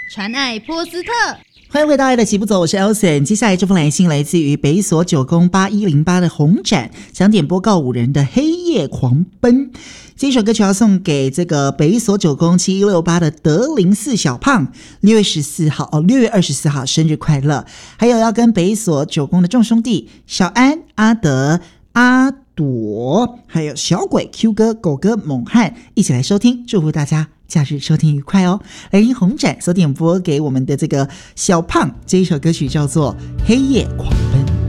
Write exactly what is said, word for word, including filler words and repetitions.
传爱波斯特。 欢迎回到爱的起步走，我是 Elson。 接下来这封来信来自于北所九宫八一零八的红展，想点播告五人的黑夜狂奔。这首歌曲要送给这个北所九宫七一六八的德林寺小胖，六月十四号哦，六月二十四号生日快乐！还有要跟北所九宫的众兄弟小安、阿德、阿朵，还有小鬼、Q 哥、狗哥、猛汉一起来收听，祝福大家假日收听愉快哦！来听红展所点播给我们的这个小胖，这一首歌曲叫做《黑夜狂奔》。